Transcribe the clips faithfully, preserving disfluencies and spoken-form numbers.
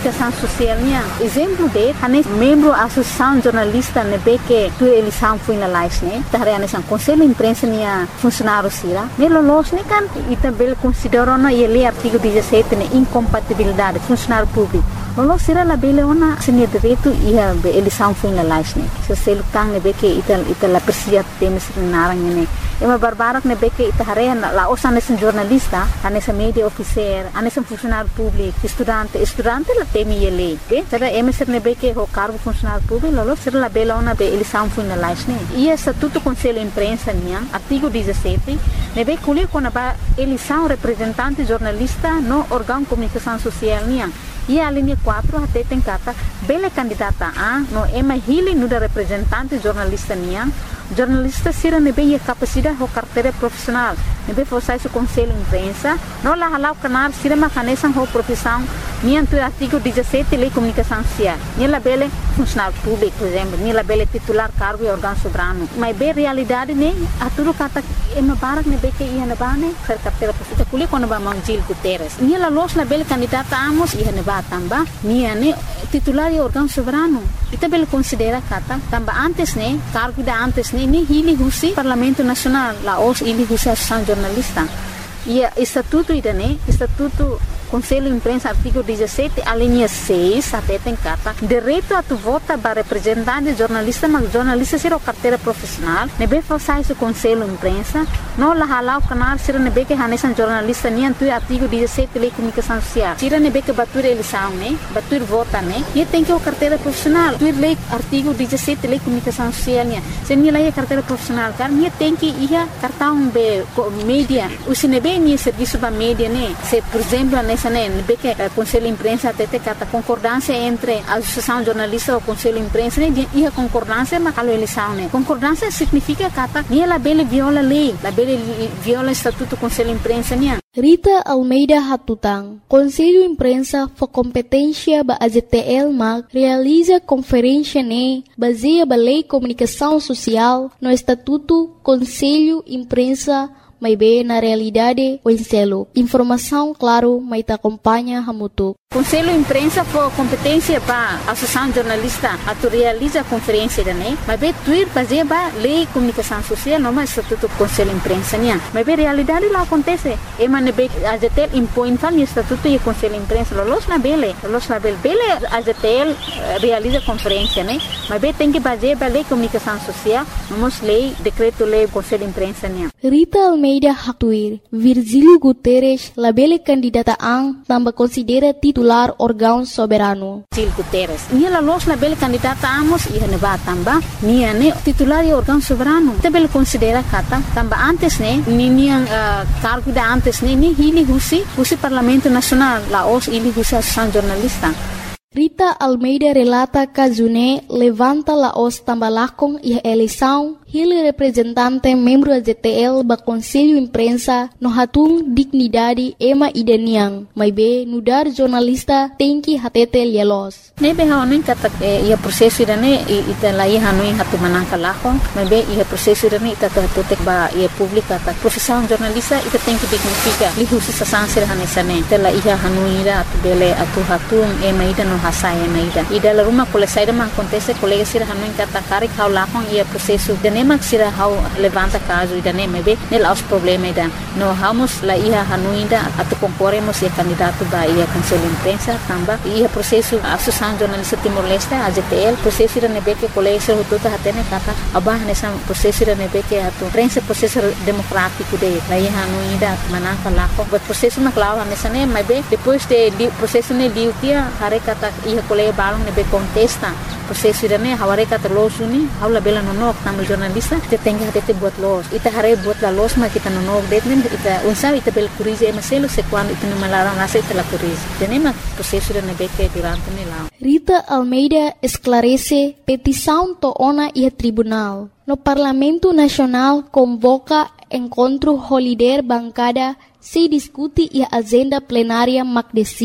comunicação social niya. Exemplo de, hanes membro da Associação Jornalista nebe que tu eleição foi na live, né? Tahare hanes ang conselho imprensa niya funcionário sira. Melo los ne kan itabel considero na ele artigo dezessete ne incompatibilidade funcionário público. Lolo sira la bele ona senia direito ia be eleição foi na live, né? Se selo tang nebe que ital ital la persia temes narang ne. Ema barbarak nebe que itahare la os hanes jornalista, hanes media officer, hanes funcionário público, estudante, estudante la temi ele. Be, será ema ser nebe que o cargo funcionário público, lolo sira la bele ona be eleição foi na live, né? E estatuto conselho imprensa niya, artigo dezessete, nebe kuli kona ba eleição representante jornalista no órgão comunicação social niya. E a linha quatro até tem kata bele candidata a no ema hili nuda representante jornalista niya. Jornalista sira nebe ia capacidade ho carteira profissional. Nebe fossai su conselho imprensa, no la halau canar sira macanesan ho profissão niya tu artigo dezessete lei comunicação social. Niya la bele funcionário público, por exemplo, niya la bele titular cargo e órgão soberano. Mas be realidade ne aturu kata ema barak nebe que ia na bane ser carteira profissional. Kuli kono ba Mangil Guterres. Niya la los la bele candidata amos ia na ba tamba niya ne titular e órgão soberano. Ita bele considera kata tamba antes ne cargo da antes ini hili husi Parlamento Nacional la os ili husi Associação Jornalista e estatuto idane estatuto Conselho Imprensa artigo dezessete a linha seis até tem carta direito a tu vota para representante jornalista mas jornalista ser o carteira profissional nebe falsai su Conselho Imprensa no la halau canal sira nebe que hanesan jornalista ni antu artigo dezessete lei comunicação social sira nebe que batur eleição né batur vota né e tem que o carteira profissional tu lei artigo dezessete lei comunicação social né se ni lei carteira profissional car ni tem que ia cartão be mídia o se nebe ni serviço ba mídia né se por exemplo nessa né nebe que Conselho Imprensa até tem carta concordância entre a Associação Jornalista e o Conselho Imprensa né e a concordância mas a eleição né concordância significa carta ni la bele viola lei la bele viola estatuto Conselho Imprensa né. Rita Almeida Hatutang, Conselho Imprensa for Competência ba A Z T L M A C, realiza conferência ne baseia ba Lei Comunicação Social no Estatuto Conselho Imprensa may be na realidade o enselo. Informação, claro, may ta acompanha hamutuk. Conselho Imprensa for competência para a Associação Jornalista a tu realiza a conferência da né mas be tuir baseia ba Lei Comunicação Social não mais Estatuto Conselho Imprensa né mas be realidade lá acontece e man be A Z T L impõe fal Estatuto e Conselho Imprensa los na bele los na bele bele A Z T L realiza conferência né mas be tem que baseia ba Lei Comunicação Social vamos lei decreto lei Conselho Imprensa né. Rita Almeida Haktuir, Virgílio Guterres, la bele candidata ang tambah considera titular órgão soberano. Virgílio Guterres. Nia la los la bele candidata amos ia ne ba tamba, nia ne titular e órgão soberano. Te bele considera kata tamba antes ne, ni nia uh, cargo da antes ne, ni hili husi, husi Parlamento Nacional, la os ili husi Associação Jornalista. Rita Almeida relata que June levanta la os tambalakong e eleição hili representante membro da Z T L ba Conselho Imprensa no hatung dignidade ema ideniang mai be nudar jornalista tem que hatete lielos. Nebe haonin kata ia proseso idane ita lai hanui hatu manangka lako mai be ia proseso idane ita tutek ba ia publika ta profissão jornalista ita tem que dignifica lihusi sasansir hanesane ita la ia hanui ira atu bele atu hatung ema ida no hasai ema ida ida la ruma kole saida man acontece colega sira hanui kata kari kau lakong ia proseso dane mak sira hau levanta caso ida ne mebe nel aus problema ida no hamos la ia hanuinda atu concorremos ia candidato ba ia Conselho Imprensa tamba ia processo Associação Jornalista Timor-Leste A Z T L processo ida nebe que colega sira hututa hatene kata abah nessa processo ida nebe que atu prensa processo democrático de la ia hanuinda manangka lako but processo maklaw nessa ne mebe depois de processo ne liutia hare kata ia colega balong nebe contesta processo ida ne haware kata losuni haula bela nonok tamu jornalista te tenga te buat los ita hare buat la los ma kita nonok detnen ita unsa ita bel kurize maselo se quando ita no malaran nasa ita la kurize tenema processo ida nebe que durante ne la Rita Almeida esclarece petição to ona e tribunal no Parlamento Nacional convoca encontro holiday bancada se discute e agenda plenária mac decide.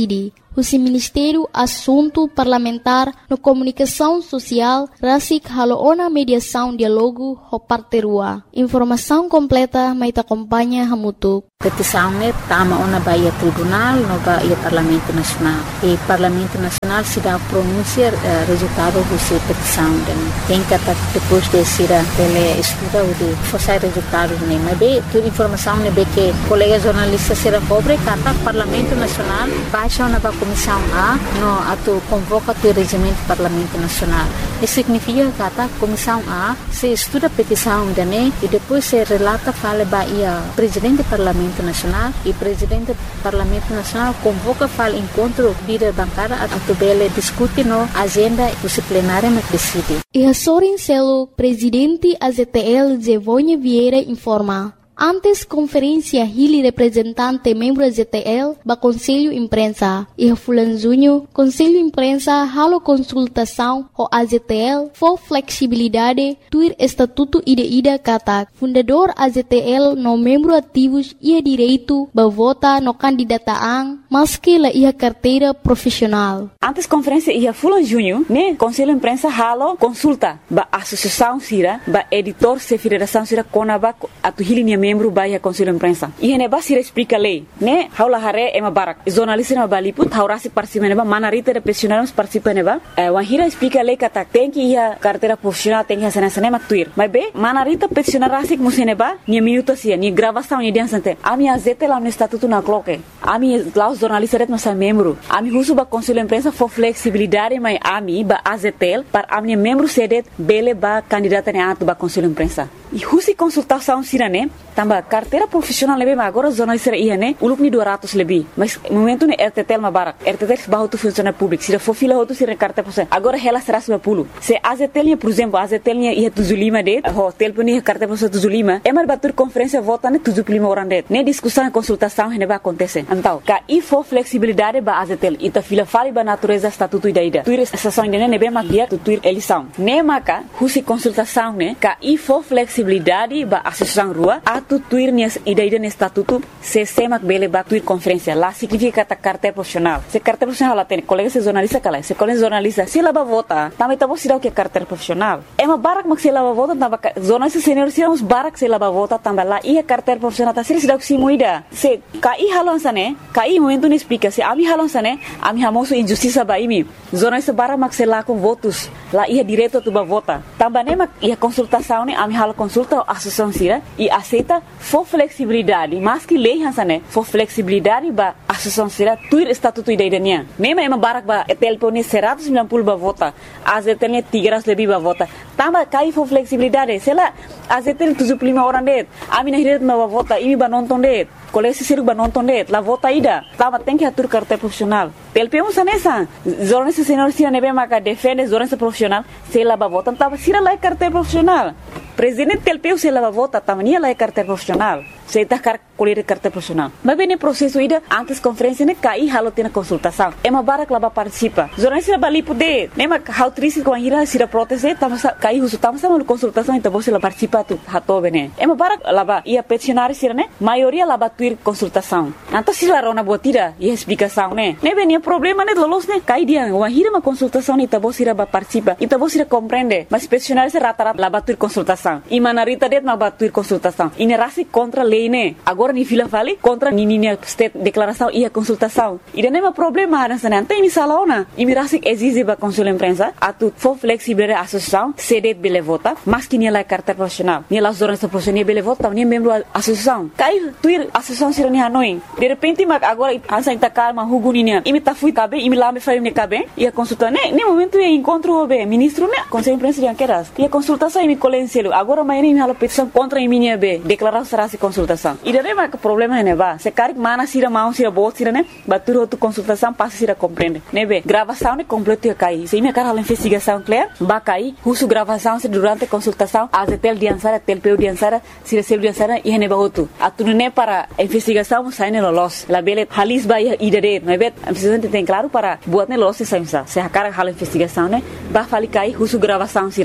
o Ministério Assunto Parlamentar no Comunicação Social, rasik haloona mediação diálogo ho parterua. Informação completa mai te acompanha hamutuk. Petição ne tama ona Bahia Tribunal no Bahia Parlamento Nacional. E Parlamento Nacional se dá pronúncia uh, resultado da petição. Tem que depois de ser ele estuda o de fazer resultados ne. Mas bem, toda informação ne bem que colegas jornalistas será pobre kata Parlamento Nacional baixa na Comissão A no ato convoca o regimento do Parlamento Nacional. Isso significa que a Comissão A se estuda a petição de ne e depois se relata fala Bahia Presidente do Parlamento Nacional e Presidente do Parlamento Nacional convoca fala encontro líder bancária a tubele discute no agenda disciplinária na decide. E a Sorin Celo, Presidente A Z T L Zevonha Vieira informa. Antes conferência Hili representante membro da Z T L ba Conselho Imprensa e a Fulan Junho Conselho Imprensa halo consultação ho A Z T L for flexibilidade tuir estatuto ida-ida kata fundador A Z T L no membro ativos ia direito ba vota no candidataan maski la ia carteira profissional. Antes conferência ia Fulan Junho ne Conselho Imprensa halo consulta ba associação sira ba editor se federação sira konaba atu Hili nia membro Bahia Conselho Imprensa. E hene ba sira explica lei, né? Haula hare ema barak. Jornalista na baliput haurasi participa neba manarita de profissionais participa neba. Eh, wahira explica lei kata tem que ia carteira profissional tem que ia sana sana maktuir. Mas be manarita profissional rasik museneba ni minuto sia ni gravação ni dia sante. Ami azete lá no estatuto na cloque. Ami lá os jornalistas no sa membro. Ami husu ba Conselho Imprensa for flexibilidade mai ami ba A Z T L para ami membro sedet bele ba candidata ne atu ba Conselho Imprensa. E husi consultação sira né? Tamba carteira profissional lebih mas agora jornalista ia né? Uluk ni dua ratus lebih. Mas momento ne R T T L ma barak. R T T L bahu tu funcionário público. Sira for fila hotu sira carteira profissional. Agora ela será sembilan puluh. Se A Z T L por exemplo, A Z T L ia tujuh puluh lima det. Ho telefon ia carteira profissional tujuh puluh lima. Emar batur conferência vota ne tujuh puluh lima orang det. Ne discussão e consultação hene ba acontece. Então, ka i for flexibilidade ba A Z T L. Ita fila fali ba natureza estatuto ida ida. Tuir estação ida ne be magia tu tuir eleição. Ne maka husi consultação ne ka i for flexibilidade ba associação rua atu tuir nias ida ida ne estatuto se semak bele ba tuir conferência lá significa kata carteira profissional. Se carteira profissional lá tem colega se jornalista kala. Se colega jornalista se lá ba vota, também tá você o que é carteira profissional. É uma barak mak se lá ba vota tamba jornalista senior se uns barak se lá ba vota tamba lá ia carteira profissional tá se se dá que se muida. Se kai halon sane, kai momento ne explica se ami halon sane, ami hamoso injustiça ba imi. Jornalista barak mak se lá com votos, lá ia direto tu ba vota. Tamba ne mak ia consultação ne ami halo consulta associação sira e aceita for flexibilidade, mas que lei hansane for flexibilidade ba associação sira tuir estatuto ida idania. Nema ema barak ba telpone seratus sembilan puluh ba vota, A Z T L tiga ratus lebih ba vota. Tamba kai for flexibilidade, sela A Z T L tujuh puluh lima orang det. Ami nahiret ba vota, imi ba nonton det. Kolesi siruk ba nonton det, la vota ida. Tamba tem que atur carteira profissional. Telpe um sanesa. Jornalista senior sira nebe maka defende jornalista profissional, se la ba vota, tamba sira la carteira profissional. Presidente telpeu se la ba vota, tamba nia la carteira profissional. Se tá car colher carteira profissional. Mas bem processo ida antes conferência ne cai halo tina consultação. É uma barak lá ba participa. Jornalista ba li poder. Nema how triste com a ira sira proteste, tamba cai husu tamba sama consultação então você lá participa tu hato bene. É uma barak lá ba ia peticionário sira ne, maioria lá ba tuir consultação. Então se lá rona botira e explicação ne. Ne bem problema ne lolos ne cai dia uma hira uma consultação ne tabo sira ba participa. E tabo sira compreende. Mas peticionário sira rata-rata lá ba tuir consultação. E manarita det ma ba tuir consultação. E ne rasi contra lei ne. Agora ni fila fali contra ni ni state declaração e a consultação. E não é problema nessa não tem salona. E me rasik exige ba Conselho Imprensa atu for flexibilidade associação sedet bele vota, mas que ni la carteira profissional. Ni la jornalista profissional bele vota, ni membro associação. Cai tuir associação sira ni hanoi. De repente mag agora ansa ita calma huguninia. E me ta fui cabe, e me lá me fai me cabe. E a consulta ne, ne momento e encontro o ministro ne, Conselho Imprensa de Anqueras. E a consultação e me colencelo. Agora amanhã me hala petição contra a minha be, declaração será se consultação. E daí mas o problema é neba. Se carik mana sira mau sira bot sira né, batur outra consultação passa sira compreende. Nebe gravação ne completo ia cair. Se me cara a investigação clear, ba cair, husu gravação se durante consultação, a Z T L diansara, telpeu diansara, sira sel diansara e neba outro. Atunu ne para investigação sai ne lolos. La bele halis ba ia idade, nebe precisamente tem claro para buat ne lolos se saimsa. Se a cara hala investigação né, ba fali cair husu gravação sira né.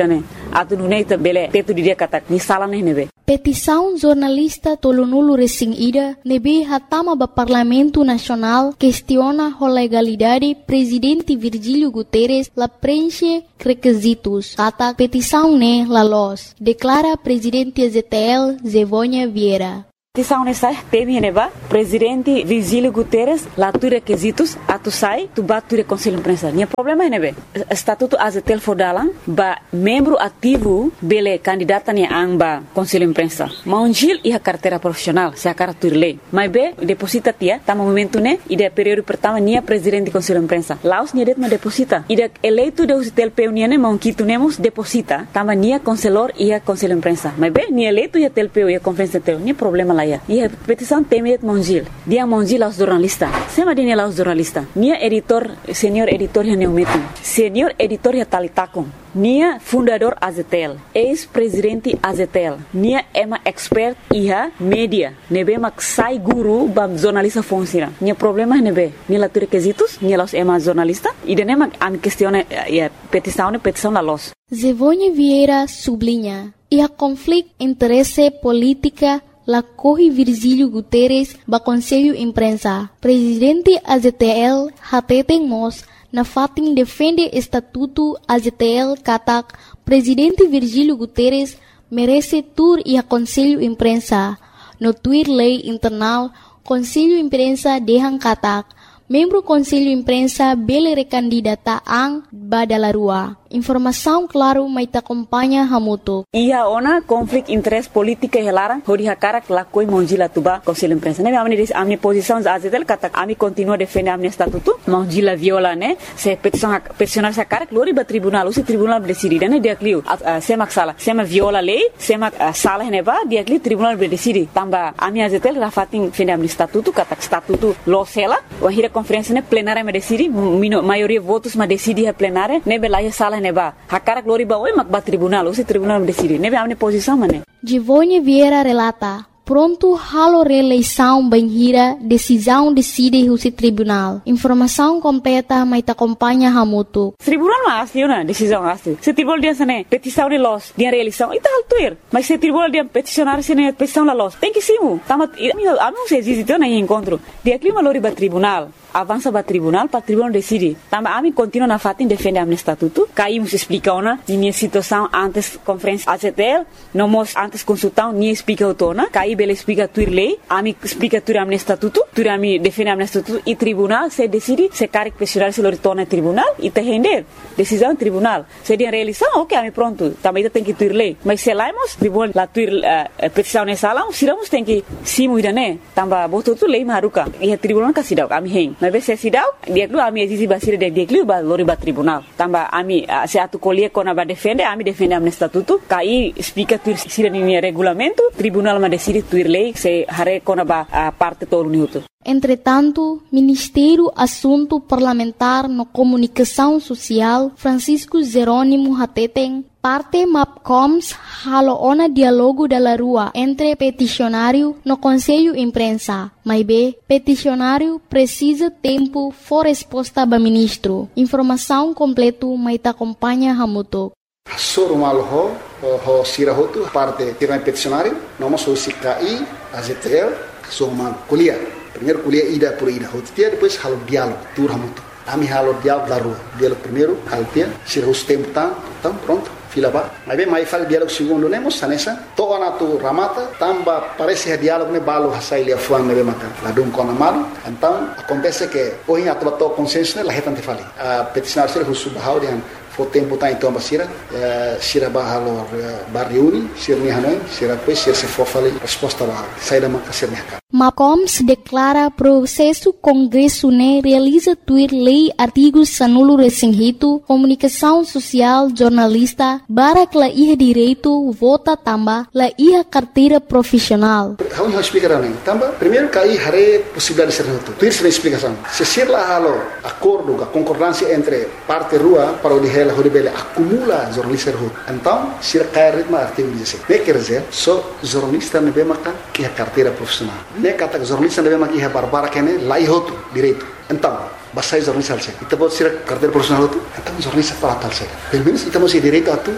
atu nuneita bele tetu dia kata ni sala ne nebe. Petição jornalista Tolonulu Resing Ida nebe hatama ba Parlamento Nacional questiona a legalidade presidente Virgílio Guterres la preenche requisitos. Kata petição ne la los, declara presidente A Z T L Zevônia Vieira. Petição nessa teme neba presidente Virgílio Guterres lá tu requisitos atu sai tu bat tu conselho imprensa. Nia problema é nebe estatuto A Z T L fodalan ba membro ativo bele candidata ni amba conselho imprensa. Maunjil e a carteira profissional se a carta lei. Mas be deposita tia tama momento ne ide período pertama nia presidente conselho imprensa. Laos nia det ma deposita. Ide eleito de O Z T L P nia ne maunquito nemos deposita tama nia conselor e a conselho imprensa. Mas be nia eleito e a T L P e a conferência teu nia problema lá. E a petição teme Mongil. Dia Mongil aos jornalistas. Sema dia aos jornalistas. Nia editor, senior editor ya neumetum. Senior editor ya talitakon. Nia fundador A Z T L. Ex-presidente A Z T L. Nia ema expert iha media. Nebe mak sai guru bam jornalista funciona. Nia problema nebe. Nia la tu requisitos. Nia los ema jornalista. E dene mak am questione ya petição ne petição la los. Zevônia Vieira sublinha. E a conflito interesse política la corre Virgílio Guterres ba Conselho Imprensa. Presidente A Z T L hateten mos na fatin defende estatuto A Z T L katak Presidente Virgílio Guterres merece tur e a Conselho Imprensa. No tweet lei internal Conselho Imprensa dehan katak membro Conselho Imprensa bele recandidata ang badalarua. Informação claro mai ta acompanha hamuto. Ia ona conflito interesse política helaran hori hakara la koi monjila tuba Conselho Imprensa. Ne amni dis amni posição A Z T L kata ami continua defende amni estatuto monjila viola ne se petição peticionar sa cara glori ba tribunal usi tribunal decide ne dia clio sema sala sema viola lei sema sala ne ba dia clio tribunal decide tamba ami A Z T L rafatin defende amni estatuto kata estatuto lo sela o hira conferência ne plenária me decide maioria votos ma decide a plenária ne belaia sala neba hakara glori ba oi mak ba tribunal usi tribunal decide nebe amne posição mane. Zevônia Vieira relata pronto halo reeleição banhira decisão decide o tribunal. Informação completa mai ta acompanha hamuto. Tribunal ma asli na decisão asli. Se tribunal dia sene petição de los dia reeleição ita altuir. Mas se tribunal dia peticionar sene petição la los. Tem que simu. Tamat ami se existe na encontro. Dia clima lori ba tribunal. Avança para tribunal, para tribunal decide. Também a mim continua na fatin defende a estatuto. Caímos explica ona, minha situação antes conferência A Z T L, não mos antes consultão, nem explica o tona. Caí bela explica tudo lei, a mim explica tudo a estatuto, tudo a mim defende a estatuto e tribunal se decide se quer questionar se lo torna tribunal e te render decisão tribunal. Se de realização, ok, a mim pronto. Também tem que tudo lei. Mas se laimos tribunal la tudo petição nessa sala, se lamos tem que simu ida né. Também botou tudo lei maruca e a tribunal casidau a mim hen. Mas se sidau dia lu ami exisi basira de dia lu ba lori ba tribunal tamba ami se atu colher kona ba defende ami defende am estatuto kai explica tu sira ni regulamento tribunal ma decide tu lei se hare kona ba parte todo minuto. Entretanto, Ministério Assunto Parlamentar no Comunicação Social Francisco Jerônimo Hateten parte MAPCOMS halo ona diálogo da rua entre peticionário no Conselho Imprensa. Mas be, peticionário precisa tempo for resposta ba ministro. Informação completo mai ta acompanha hamuto. Soro malho ho sirahotu parte tirang peticionário, nome so C K I, A Z T L, so man kuliah. Primeiro kuliah ida por ida hotia, depois halo diálogo, tur hamuto. Ami halo diálogo da rua. Diálogo primeiro, haltia, sirahus tempo tan, tan pronto. Fila ba. Mas bem, mais fala diálogo segundo nemos, sanessa. Toda na tu ramata, tamba parece que diálogo ne balo hasai lia fuan ne bemaka. La dum kona malu. Então, acontece que hoje a tua tua consenso ne la hetante fali. A peticionar ser husu bahau dian fo tempo tá então basira, sira bahalo barriuni, sira ni hanoi, sira pois sira se for fali resposta ba. Sai da maka sira neka. MAPCOMS declara processo Congresso ne realiza tuir lei artigos sanulo resinghito, comunicação social, jornalista, barak la iha direito, vota tamba, la iha carteira profissional. How you explicar nem? Tamba, primeiro cai hare possibilidade de ser noto. Tuir se explicação. Se ser la halo acordo, a concordância entre parte rua para o dihela horibele acumula jornalista rua. Então, se cai ritmo artigo dezesseis. Ne quer dizer, só jornalista ne bemaka iha carteira profissional. Ne kata jornalista ne bemaka iha barbara kene la ihoto direito. Então, basai jornalista alse. Ita pode ser carteira profissional tu. Então jornalista para tal se. Pelo menos ita masih direito atu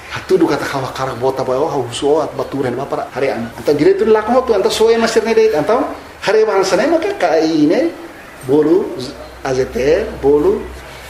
tudo kata kawa karak bota bawa hau so at baturan ba para harian anta direito lá com tu anta so é master nele então hari bahan sana maka K I ne bolu A Z T L bolu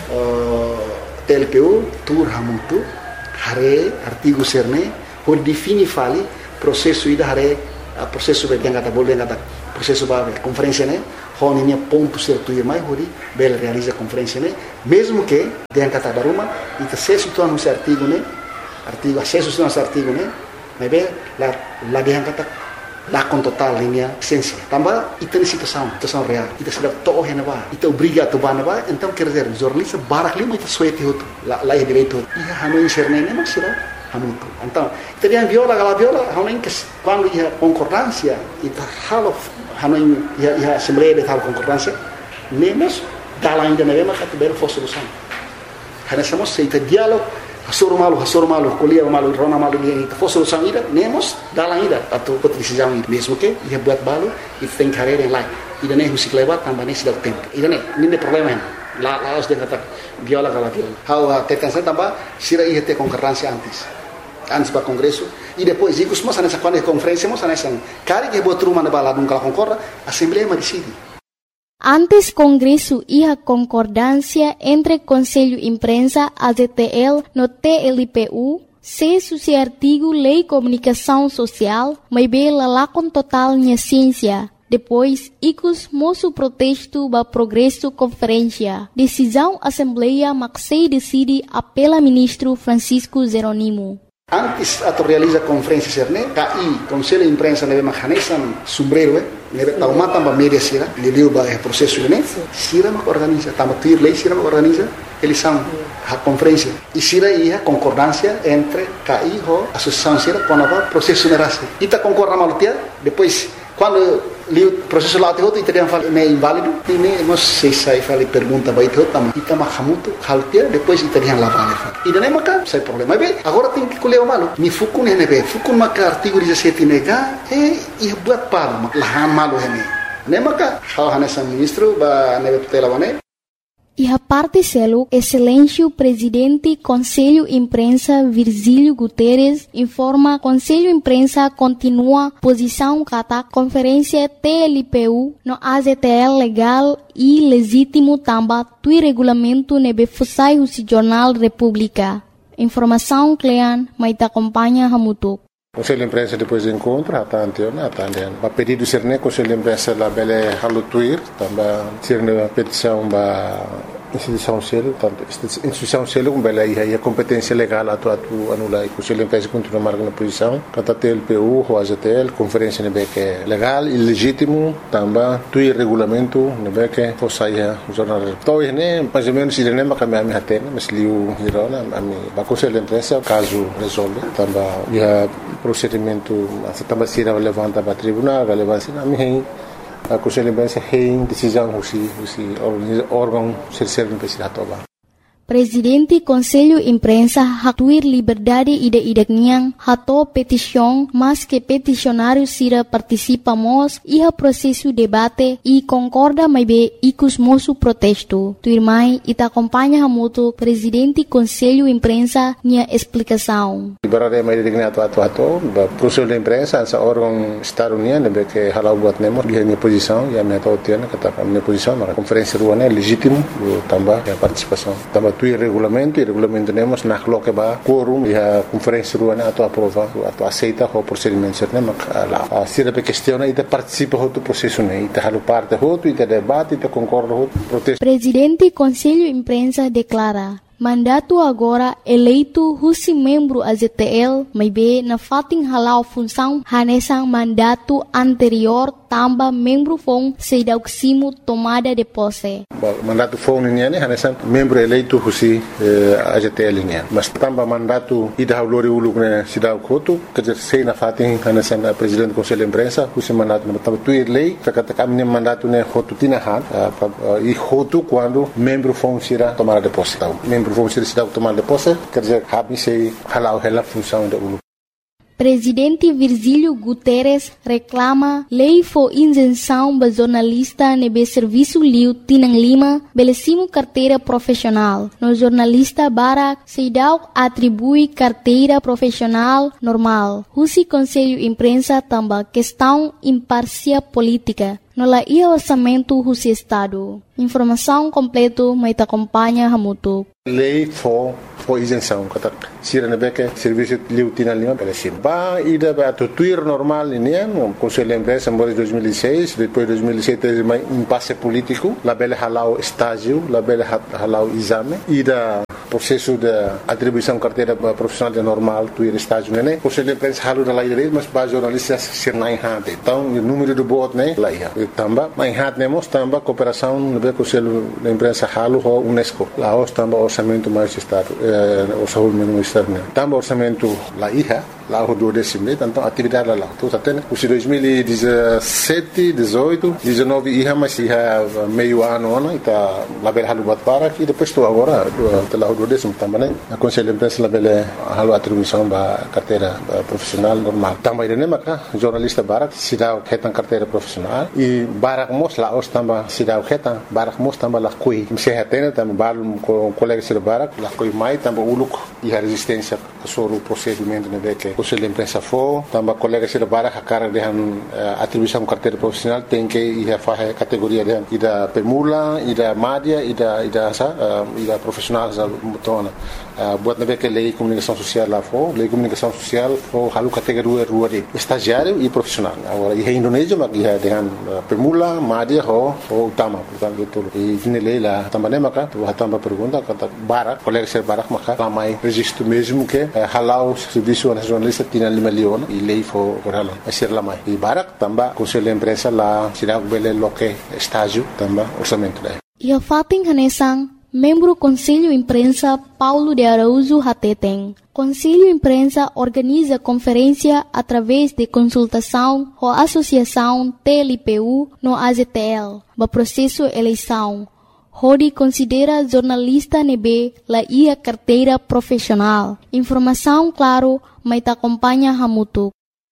T L P U tur hamutu hari artigo serne ho defini fali processo ida hari processo be kata bolu kata processo ba conferência ne ho ni ponto certo e mais hori bel realiza conferência ne mesmo que den kata baruma ita se situa no artigo ne artigo acesso a esse artigo né mas bem lá lá dia kata lá com total linha essência também itu situação situação real itu sudah toh yang apa itu obrigado bana ba então quer dizer jornalista barak lima itu suete itu lá lá direito ia hanu inserne né mas sudah hanu itu então itu dia viola kalau viola hanu que quando ia concordância itu halo hanu ia ia assembleia de tal concordância nemos dalam ainda não é mas que belo fosse solução hanya somos seita diálogo Hasur malu, hasur malu, kuliah malu, rona malu dia itu. Fosse solução ida, nemos dalam ida atau put decisão ida. Mesmo que ia buat balu, itu tem carreira em lá. Ida nem musik lewat tambah nem sudah tempo. Ida nem, ini problema hen. Lá lá os dia kata viola kalau viola. How tekan saya tambah sira ia ter concorrência antes. Antes para congresso e depois ikut semua sana quando conferência semua sana sana. Kari que buat rumah na bala nunca concorda, assembleia mas decide. Antes Congresso e a concordância entre Conselho Imprensa, A Z T L, no T L P U, se suci artigo Lei Comunicação Social, mas bela lá com total minha ciência. Depois, icus moço protesto ba progresso conferência. Decisão Assembleia Maxei decide apela ministro Francisco Jeronimo. Antes atau realiza conferência serne, K I, Conselho de Imprensa neve mahanesan sombrero, neve tauma tamba media sira, liliu ba é processo né, sira mak organiza, tamba tuir lei sira mak organiza, eles são a conferência e sira ia concordância entre K I ho associação sira com a processo nerase. Ita concorda malutia, depois quando liu processo lá teu itu dia fala é inválido, ini nós sei sai fala pergunta ba itu tama ita mahamutu haltia, depois ita dia lá vale. E daí maka sai problema bem. Agora tem que colher o malu. Mi fukun hene be, fukun maka artigo dezessete nega, eh ia buat palo, lahan malu hene. Ne maka hal hanesan ministro ba nebe tutela bane. E a parte selo, excelência presidente Conselho Imprensa Virgílio Guterres informa Conselho Imprensa continua posição kata conferência T L P U no A Z T L legal e legítimo tamba tui regulamento nebe fusai o Jornal República. Informação Clean, mas te acompanha Hamutuk. Conselho de Imprensa depois do encontro, até anteontem, até anteontem. A pedido de Serne, Conselho de Imprensa lá bele halutuir, também Serne a petição da instituição selo, tanto instituição selo como bele aí a competência legal atu atu anula e Conselho de Imprensa continua marcando posição, kata T L P U, o A Z T L, conferência nebe que é legal e legítimo, também tui regulamento nebe que fosse aí o jornal. Então, né, mais ou menos se nem mais kami hatena, mas liu hirona, ami ba Conselho de Imprensa caso resolve, também ia procedimento também se levanta para tribunal, relevância na minha a Conselho de Imprensa tem decisão husi husi órgão serve para se atoba. Presidente Conselho Imprensa hatuir liberdade ide idekniang hato petição, mas que peticionário sira participamos e a processo debate e concorda mais bem icus moço protesto. Tuirmai ita acompanha hamuto Presidente Conselho Imprensa nia explicação. Liberdade mais idekniang ato ato ato, Conselho de Imprensa essa órgão Estado União nebe que halau buat nemo dia minha posição e a minha tautiana kata minha posição na conferência ruana é legítimo também a participação também tu regulamento e regulamento temos na coloca ba quórum e a conferência ruana ato aprova ato aceita o procedimento certo mas lá se a questão e participa do processo né e tá parte outro e debate e concorda outro protesto. Presidente Conselho Imprensa declara mandato agora eleito husi membro A Z T L, mas be na fating halau função hanesang mandato anterior tamba membro fong sedauksimo tomada de posse. Mandato fong niya ni hanesang membro eleito husi A Z T L niya. Mas tamba mandato ida haulori uluk na sidaw koto kajer sei na fating hanesang presidente Conselho de Imprensa husi mandato na tamba tuir lei kakata kami mandato na hotu tinahan e hotu quando membro fong sira tomada de posse. Membro vamos ser cidade tomar de posse, quer dizer, habe se halau hela função da ulu. Presidente Virgílio Guterres reclama lei for isenção para jornalista nebe serviço liu Tinang Lima belecimo carteira profissional. No jornalista Barak Seidau atribui carteira profissional normal. Husi Conselho Imprensa também questão imparcial política. No la ia orçamento Husi Estado. Informação completa me acompanha Hamutu. Lei for for isenção kata sira nebe ke serviço liu Tinang Lima belecimo. Ba ida ba tuir normal ini no Conselho Imprensa em dois mil e seis, depois dois mil e sete teve um impasse político, la bele halau estágio, la bele halau exame, ida processo de atribuição carteira profissional de normal, tuir estágio né. Conselho Imprensa halu da lei direito, mas ba jornalistas ser na enhate. Então o número de votos né lá ia. Tamba, mas enhate nemos tamba cooperação nebe Conselho Imprensa halu ho UNESCO. Lá os tamba orçamento mais estado, eh, orçamento mais externo. Tamba orçamento lá ia. Lá o do décimo, então atividade lá. Então até os dois mil e dezessete, dezoito, dezenove ia mas ia meio ano ano está lá bela halu bat para e depois estou agora do lá o do décimo também né. A Conselho de Imprensa lá bela halu atribuição da carteira profissional normal. Também né maca jornalista Barak se dá retan carteira profissional e Barak mos lá os também se dá retan Barak mos também lá coi. Se retena também balo com colega de Barak lá coi mais também o look e a resistência sobre o procedimento né que Conselho de Imprensa for, também colegas de Barak a cara de atribuição carteira profissional tem que ir a fazer categoria de ida permula, ida média, ida ida sa, ida profissional sa mutona. Buat nabe que lei comunicação social lá for, lei comunicação social for halu categoria rua de estagiário e profissional. Agora e Indonésia mas ia dengan permula, média ho ho utama, portanto itu. E ini lei lá também maka, tu também pergunta kata Barak, colegas de Barak maka ramai registro mesmo que halau serviço nacional Tinang Lima Leon e lei for correlo a ser lá mais e Barak também Conselho de Imprensa lá será bele loque estágio também orçamento daí. E a fating hanesang membro Conselho Imprensa Paulo de Araújo Hateteng. Conselho Imprensa organiza conferência através de consultação com a Associação T L P U no A Z T L, para processo eleição. Hodi considera jornalista nebe la ia carteira profissional. Informação claro, mas te acompanha Hamutu.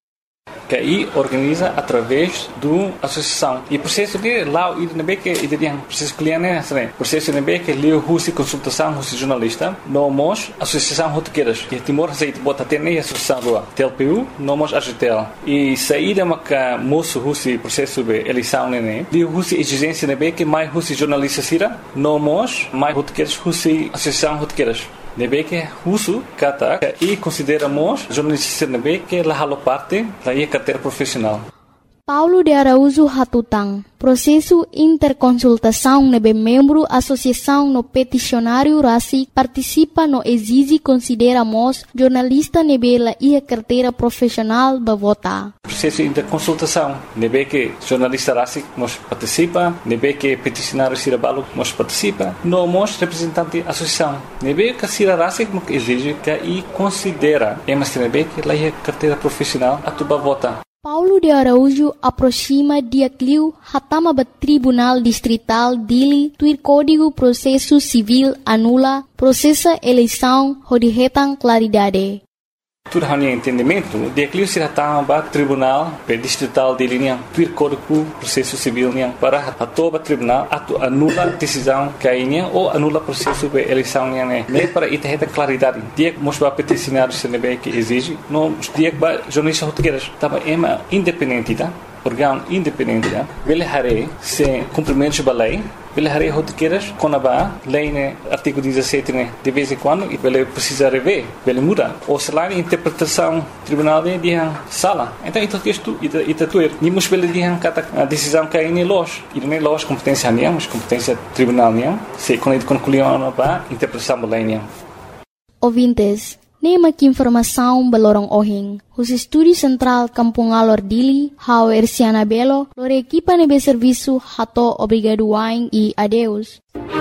Que aí organiza através do associação e processo de lá o nebe que ide dia processo cliente né processo nebe que leu husi consultação husi jornalista no mos associação rotequeiras que Timor aceita bota ter nem associação rua T L P U no mos A G T L e saída maca moço husi processo de eleição né leu husi exigência nebe que mais husi jornalista sira no mos mais rotequeiras husi associação rotequeiras nebe que uso kata e consideramos jornalista nebe que la halo parte la ia carteira profissional. Paulo de Araújo Hatutang. Processo interconsultação nebe membro associação no peticionário Rasi participa no exige consideramos jornalista nebe la ia carteira profissional ba vota. Processo interconsultação nebe que jornalista Rasi nos participa, nebe que peticionário Sirabalo nos participa, no mos representante associação. Nebe que Sira Rasi nos exige que e considera emas nebe que la ia carteira profissional atuba vota. Paulo de Araújo aproxima dia cliu hatama ba Tribunal Distrital Dili tuir Código Processo Civil anula processa eleição hodihetang claridade. Tudo hanya entendimento, dia cliu se hatama ba Tribunal Distrital Dili niang tuir Código Processo Civil niang para hatoba tribunal atu anula decisão kainya ou anula processo de eleição niang né. Nem para ita heta claridade. Dia mos ba peticionário se nebe que exige, no dia ba jornalista rotequeiras tava ema independente tá. Órgão independente tá. Vele hare se cumprimento da lei. Vele hare rotequeiras quando ba lei né artigo dezessete né de vez em quando e vele precisa rever, vele muda. Ou se lá interpretação tribunal de dia sala. Então isso texto ita ita tuer. Ni mos vele dia kata a decisão que aí los. E não é los competência niang, mas competência tribunal niang. Se quando concluiu ba interpretação da lei niang. Ouvintes, nema que informação balorong ohing. Os estúdios central Kampung Alor Dili, hao Ersiana Belo, lore equipa nebe serviço hato obrigado wain e adeus.